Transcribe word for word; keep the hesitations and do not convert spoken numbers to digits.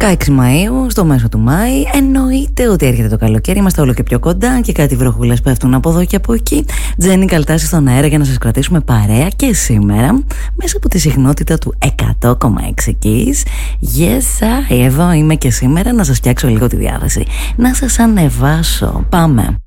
δεκαέξι Μαΐου, στο μέσο του Μάη, εννοείται ότι έρχεται το καλοκαίρι. Είμαστε όλο και πιο κοντά και κάτι βροχούλες πέφτουν από εδώ και από εκεί. Τζένι Καλτάση στον αέρα για να σας κρατήσουμε παρέα και σήμερα μέσα από τη συχνότητα του εκατό κόμμα έξι Kiss. Yes, I, εδώ είμαι και σήμερα να σας φτιάξω λίγο τη διάθεση, να σας ανεβάσω. Πάμε.